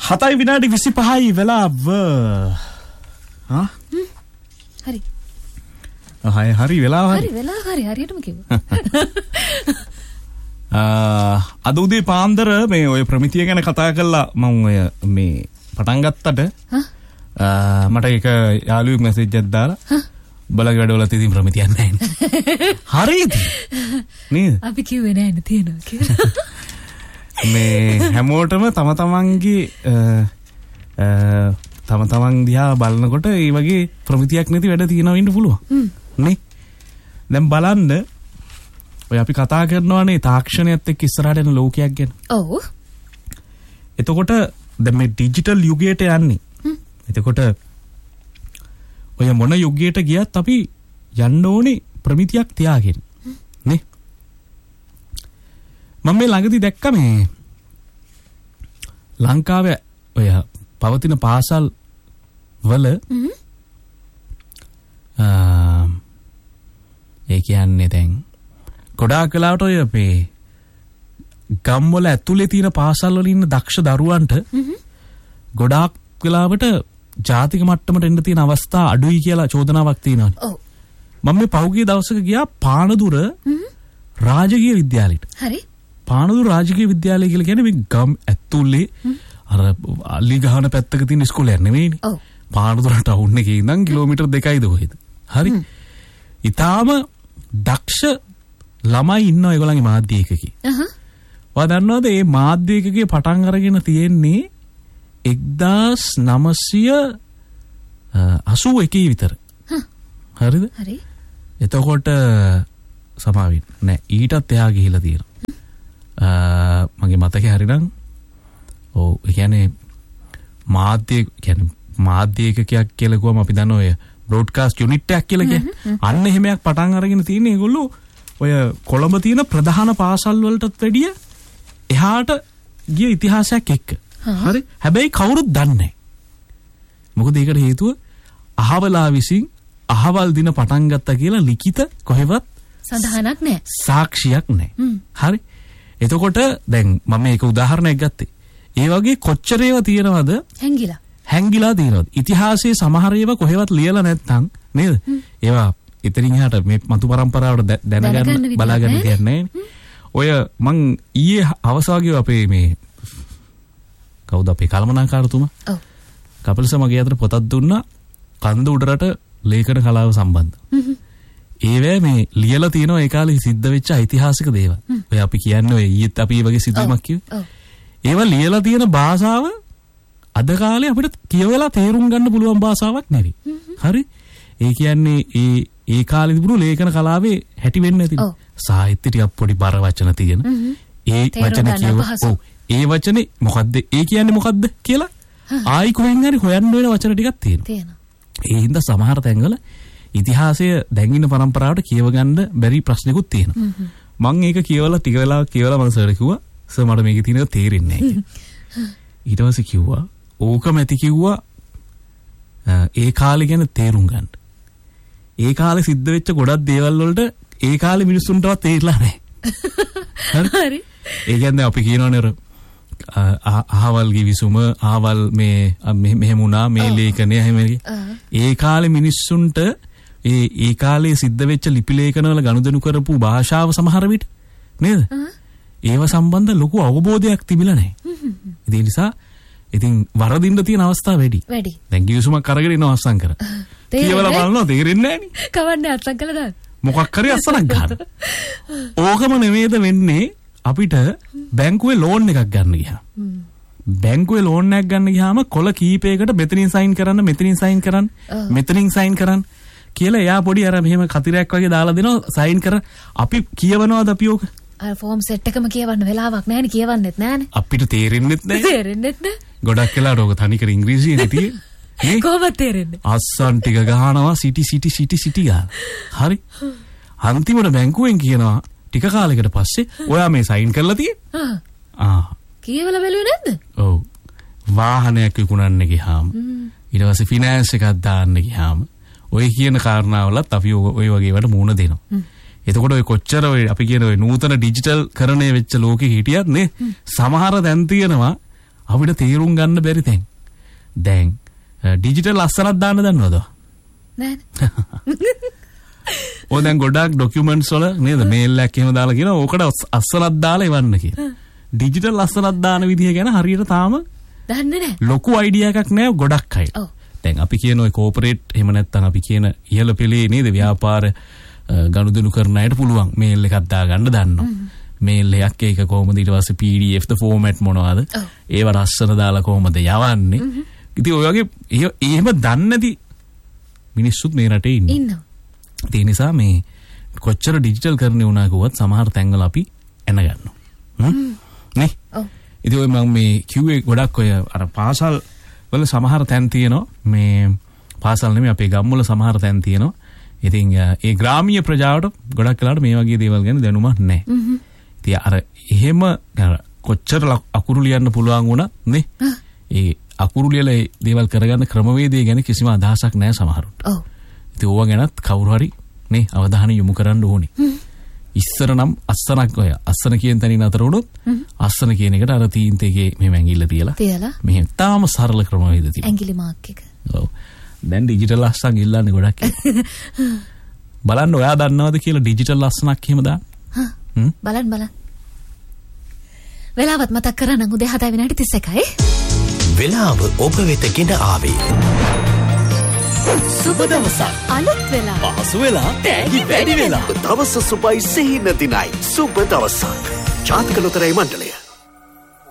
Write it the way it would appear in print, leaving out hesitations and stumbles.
7 විනාඩි 25යි වෙලාව. හරි. හරි වෙලාව හරි. හරියටම කිව්වා. අද උදේ පාන්දර මේ ඔය ප්‍රමිතිය ගැන කතා කළා මම ඔය මේ පටන් ගත්තට මට එක යාළුවෙක් මැසේජ් එකක් දාලා බලගේ වැඩවල තියෙන ප්‍රමිතියක් නැහැ නේ. හරිද? නේද? අපි කිව්වේ නැහැ නේ තියෙනවා කියලා. මේ හැමෝටම තම තමන් දිහා බලනකොට ඒ වගේ ප්‍රමිතියක් නැති වැඩ තියෙනවා වෙන්න පුළුවන්. නේ? දැන් බලන්න ඔය අපි කතා කරනවානේ තාක්ෂණයත් එක්ක ඉස්සරහට යන ලෝකයක් ගැන. ඔව්. එතකොට දැන් මේ ඩිජිටල් යුගයට යන්නේ. එතකොට ඔය මොන යුගයට ගියත් අපි යන්න ඕනේ ප්‍රමිතියක් තියාගෙන. නේ? මම මේ ළඟදී දැක්ක මේ ලංකාවේ ඔය පවතින පාසල් වල ඒ කියන්නේ දැන් ගොඩාක් වෙලාවට ඔය මේ ගම්වල ඇතුලේ තියෙන පාසල් වල ඉන්න දක්ෂ දරුවන්ට ගොඩාක් වෙලාවට ජාතික මට්ටමට එන්න තියෙන අවස්ථා අඩුයි කියලා චෝදනාවක් තියෙනවා. ඔව්. මම මේ පහුගිය දවසක ගියා පානදුර රාජකීය විද්‍යාලයට. හරි. පානදුර රාජකීය විද්‍යාලය කියලා කියන්නේ මේ ගම් ඇතුලේ අර අලි ගහන පැත්තක තියෙන ඉස්කෝලයක් නෙමෙයිනේ. ඔව්. පානදුර ටවුන් එකේ ඉඳන් කිලෝමීටර් 2යිද කොහෙද. හරි. ඊටාම දක්ෂ ළමයි ඉන්නවා ඒගොල්ලන්ගේ මාධ්‍ය ඒකකේ. ඔයා දන්නවද මේ මාධ්‍ය ඒකකේ පටන් අරගෙන තියෙන්නේ 1981 විතර. හරිද? හරි. එතකොට සමාවෙන්න නෑ ඊටත් එහා ගිහිලා තියෙනවා. මගේ මතකේ හරිනම් ඔව් ඒ කියන්නේ මාධ්‍ය ඒකකයක් කියලා කිව්වම අපි දන්න ඔය බ්‍රෝඩ්කාස්ට් යුනිට් එකක් කියලා කියන්නේ. අන්න එහෙමයක් පටන් අරගෙන තියෙන ඒගොල්ලෝ ඔය කොළඹ තියෙන ප්‍රධාන පාසල් වලටත් වැඩිය එහාට ගිය ඉතිහාසයක් එක්ක. හරි. හැබැයි කවුරුත් දන්නේ නැහැ. මොකද ඒකට හේතුව අහවලා විසින් අහවල් දින පටන් ගත්තා කියලා ලිඛිත කොහෙවත් සඳහනක් නැහැ. සාක්ෂියක් නැහැ. හරි. එතකොට දැන් මම මේක උදාහරණයක් ගත්තේ. ඒ වගේ කොච්චර ඒවා තියෙනවද? හැංගිලා තියෙනවද? ඉතිහාසයේ සමහර ඒවා කොහෙවත් ලියලා නැත්නම් නේද? ඒවා ඉතින් එහාට මේ මතු පරම්පරාවට දැනගන්න බලාගන්න දෙයක් නැහැ. ඔය මං ඊයේ අවසාගිය අපේ මේ කවුද අපේ කළමනාකාරතුමා? ඔව්. කපිල්ස මගේ අතට පොතක් දුන්නා කන්ද උඩරට ලේඛන කලාව සම්බන්ධ. ඒවැ මේ ලියලා තියෙනවා ඒ කාලේ සිද්ධ වෙච්ච ඓතිහාසික දේවල්. ඔය අපි කියන්නේ ඔය ඊයේත් අපි මේ වගේ සිදුවීමක් කිව්වේ. ඔව්. ඒවා ලියලා තියෙන භාෂාව අද කාලේ අපිට කියවලා තේරුම් ගන්න පුළුවන් භාෂාවක් නෙවෙයි. හරි? ඒ කියන්නේ ඒ කාලේ තිබුණු ලේඛන කලාවේ හැටි වෙන්නේ නැති. සාහිත්‍ය ටිකක් පොඩි බර වචන තියෙන. ඒ වචන කියව ඔව් ඒ වචනේ මොකද්ද? ඒ කියන්නේ මොකද්ද කියලා ආයි කොහෙන් හරි හොයන්න වෙන වචන ටිකක් තියෙනවා. ඒ හින්දා සමහර තැන්වල ඉතිහාසය දැන් ඉන්න පරම්පරාවට කියව ගන්න බැරි ප්‍රශ්නකුත් තියෙනවා. මම ඒක කියවලා ටික වෙලාවක් කියවලා මම සර් කිව්වා සර් මට මේකේ තියෙනව තේරෙන්නේ නැහැ. ඊට පස්සේ කිව්වා ඕකම ඇති කිව්වා ඒ කාලේ ගැන තේරුම් ගන්න. ඒ කාලේ සිද්ධ වෙච්ච ගොඩක් දේවල් වලට ඒ කාලේ මිනිස්සුන්ටවත් තේරිලා නැහැ. හරි. ඒ කියන්නේ අපි කියනවනේ අහවල් ගිවිසුම අහවල් මේ මෙහෙම වුණා මේ ලේඛනය එහෙම ඒ කාලේ මිනිස්සුන්ට ඒ කාලේ සිද්ධ වෙච්ච ලිපි ලේඛන වල ගනුදෙනු කරපු භාෂාව සමහර විට නේද? ඒව සම්බන්ධ ලොකු අවබෝධයක් තිබිලා නැහැ. ඒ නිසා ඉතින් වරදින්න තියෙන අවස්ථා වැඩි. දැන් ගිවිසුමක් අරගෙන ඉන්න අවසන් කර. කියවලා බලනවා තේරෙන්නේ නැහැ නේ. කවන්නේ අත්සන් කළා දාන්න. මොකක් හරි අස්සනක් ගන්න. ඕකම නෙමෙයිද වෙන්නේ අපිට බැංකුවේ ලෝන් එකක් ගන්න ගියාම. බැංකුවේ ලෝන් එකක් ගන්න ගියාම කොළ කීපයකට මෙතනින් සයින් කරන්න මෙතනින් සයින් කරන්න මෙතනින් සයින් කරන්න කියලා එයා පොඩි අර මෙහෙම කතිරයක් වගේ දාලා දෙනවා සයින් කර අපි කියවනවාද අපි ඕක? අර ෆෝම් සෙට් එකම කියවන්න වෙලාවක් නැහැ නේ කියවන්නෙත් නැහනේ. අපිට තේරෙන්නෙත් නැහැ. තේරෙන්නෙත් නැහැ. ගොඩක් වෙලාවට ඕක තනිකර ඉංග්‍රීසියෙන් හිටියේ. නේ කොහොමද තේරෙන්නේ? අස්සන් ටික ගහනවා සිටි ගාන. හරි. අන්තිමට බැංකුවෙන් කියනවා ටික කාලයකට පස්සේ ඔයා මේ සයින් කරලා තියෙන්නේ? කියවලා බැලුවේ නැද්ද? ඔව්. වාහනයක් විකුණන්න ගියාම ඊට පස්සේ ෆිනෑන්ස් එකක් දාන්න ගියාම ඔය කියන කාරණාවලත් අපි ඔය වගේ වට මුණ දෙනවා. එතකොට ඔය කොච්චර ඔය අපි කියන ඔය නූතන ඩිජිටල් කරණය වෙච්ච ලෝකෙ හිටියත් නේ සමහර දැන් තියෙනවා අපිට තේරුම් ගන්න බැරි තැන්. දැන් ඩිජිටල් අස්සනක් දාන්න දන්නවද? නෑ. ඔය දැන් ගොඩක් ඩොකියුමන්ට්ස් වල නේද මේල් එකක් එහෙම දාලා කියනවා ඕකට අස්සනක් දාලා එවන්න කියලා. ඩිජිටල් අස්සනක් දාන විදිහ ගැන හරියට තාම දන්නේ නෑ. ලොකු අයිඩියා එකක් නෑ ගොඩක් අය. දැන් අපි කියන ඔය කෝපරේට් එහෙම නැත්නම් අපි කියන ඉහළ පෙළේ නේද ව්‍යාපාර ගනුදෙනු කරන අයට පුළුවන් මේල් එකක් දාගන්න දන්නවා. මේල් එකක් ඒක කොහොමද ඊට පස්සේ PDF ද ෆෝමැට් මොනවද? ඒව රස්සන දාලා කොහොමද යවන්නේ? ඉතින් ඔය වගේ එහෙම දන්නේ නැති මිනිස්සුත් මේ රටේ ඉන්නවා. ඒ නිසා මේ කොච්චර ඩිජිටල් කරන්නේ වුණා කිව්වත් සමහර තැන්වල අපි එන ගන්නවා. නේ? ඔව්. ඉතින් ඔය මම මේ කිව්වේ ගොඩක් ඔය අර පාසල් වල සමහර තැන් තියෙනවා. මේ පාසල් නෙමෙයි අපේ ගම්වල සමහර තැන් තියෙනවා. ඉතින් ඒ ග්‍රාමීය ප්‍රජාවට ගොඩක් වෙලාවට මේ වගේ දේවල් ගැන දැනුමක් නැහැ. ඉතින් අර එහෙම කොච්චර අකුරු ලියන්න පුළුවන් වුණත් නේ? ඒ අකුරු ලියලා ඒ දේවල් කරගන්න ක්‍රමවේදය ගැන කිසිම අදහසක් නැහැ සමහරුන්ට. ඔව්. ඉතින් ඕවා ගැනත් කවුරු හරි නේ අවධානය යොමු කරන්න ඕනේ. ඉස්සර නම් අස්සනක් ඔය අස්සන කියන තැනින් අතර වුණොත් අස්සන කියන එකට අර තීන්තේගේ මෙහෙම ඇඟිල්ල තියලා මෙහෙම තාම සරල ක්‍රමවේද තියෙනවා. ඇඟිලි මාක් එක. ඔව්. දැන් ඩිජිටල් අස්සන් ඉල්ලන්නේ ගොඩක්. බලන්න ඔයා දන්නවද කියලා ඩිජිටල් අස්සනක් එහෙම දාන්න? බලන්න. වෙලාවත් මතක් කරන්න උදේ 7:31යි. වෙලාව ඔබ වෙත ගෙන ආවේ. සුබ දවසක්. අලුත් වෙලා. පහසු වෙලා. තෑගි වැඩි වෙලා. දවස සුබයි සිහින දිනයි. සුබ දවසක්. ජාතක ලොතරැයි මණ්ඩලය.